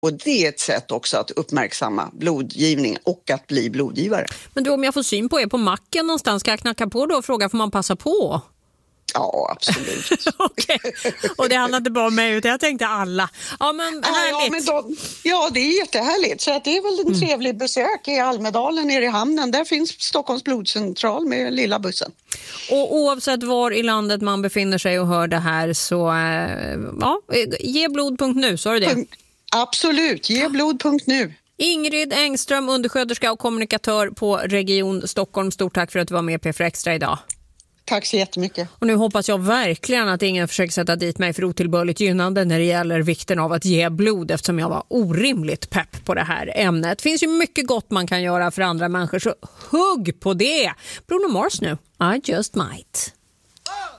Och det är ett sätt också att uppmärksamma blodgivning och att bli blodgivare. Men du, om jag får syn på er på macken någonstans, ska jag knacka på då och fråga, får man passa på? Ja, absolut. Okej. Och det handlar inte bara om mig, utan jag tänkte alla. Ja, men härligt. Ja, det är jättehärligt. Så att det är väl en trevlig besök i Almedalen nere i hamnen. Där finns Stockholms blodcentral med lilla bussen. Och oavsett var i landet man befinner sig och hör det här så geblod.nu, sa du det? Absolut, geblod.nu. Ingrid Engström, undersköterska och kommunikatör på Region Stockholm. Stort tack för att du var med P4 Extra idag. Tack så jättemycket. Och nu hoppas jag verkligen att ingen försöker sätta dit mig för otillbörligt gynnande när det gäller vikten av att ge blod, eftersom jag var orimligt pepp på det här ämnet. Det finns ju mycket gott man kan göra för andra människor, så hugg på det. Bruno Mars nu, I just might.